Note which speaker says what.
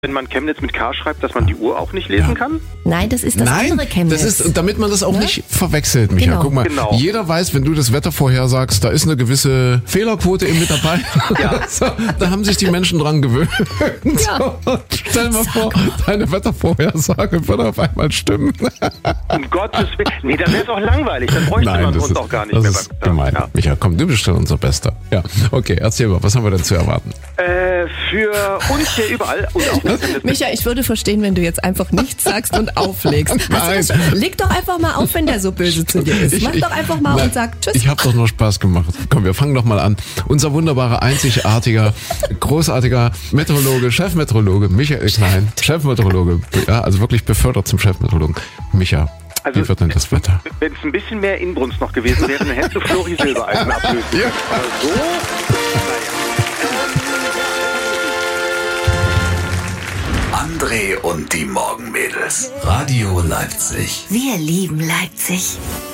Speaker 1: Wenn man Chemnitz mit K schreibt, dass man die Uhr auch nicht lesen kann?
Speaker 2: Nein, das ist das andere Chemnitz.
Speaker 3: Das ist, damit man das auch nicht verwechselt, Micha.
Speaker 2: Genau.
Speaker 3: Guck mal,
Speaker 1: Genau.
Speaker 3: jeder weiß, wenn du das Wetter vorhersagst, da ist eine gewisse Fehlerquote eben mit dabei.
Speaker 1: Ja.
Speaker 3: So, da haben sich die Menschen dran gewöhnt.
Speaker 2: Ja.
Speaker 3: So, stell dir mal vor, deine Wettervorhersage würde auf einmal stimmen.
Speaker 1: Um Gottes Willen. Nee, dann wäre es auch langweilig. Dann bräuchte man uns auch gar nicht
Speaker 3: das
Speaker 1: mehr.
Speaker 3: ist gemein.
Speaker 1: Ja.
Speaker 3: Micha, komm, du bist schon unser Bester. Ja, okay, erzähl mal, was haben wir denn zu erwarten?
Speaker 1: Für uns hier überall und auch
Speaker 2: Micha, ich würde verstehen, wenn du jetzt einfach nichts sagst und auflegst.
Speaker 3: Nein.
Speaker 2: Leg doch einfach mal auf, wenn der so böse zu dir ist. Mach doch einfach mal und sag Tschüss.
Speaker 3: Ich habe doch nur Spaß gemacht. Komm, wir fangen doch mal an. Unser wunderbarer, einzigartiger, großartiger Meteorologe, Chefmeteorologe, Michael Klein, Chefmeteorologe, ja, also wirklich befördert zum Chefmeteorologen. Micha, wie wird denn das Wetter?
Speaker 1: Wenn es ein bisschen mehr Inbrunst noch gewesen wäre, dann hättest du Flori Silbereisen ablösen.
Speaker 3: Ja.
Speaker 1: Aber so?
Speaker 4: André und die Morgenmädels. Radio Leipzig.
Speaker 5: Wir lieben Leipzig.